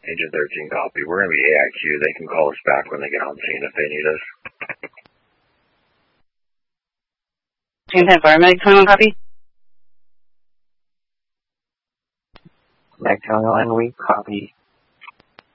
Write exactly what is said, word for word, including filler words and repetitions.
Agent thirteen copy. We're going to be A I Q. They can call us back when they get on scene if they need us. Team ten Fireman, twenty-one copy. Mag twenty-one, we copy.